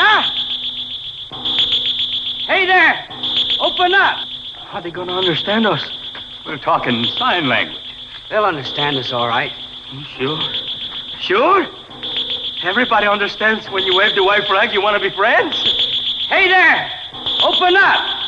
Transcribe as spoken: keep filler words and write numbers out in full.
ya? Hey there! Open up! How are they going to understand us? We're talking sign language. They'll understand us all right. Sure. Sure? Everybody understands when you wave the white flag, you want to be friends? Hey there! Open up!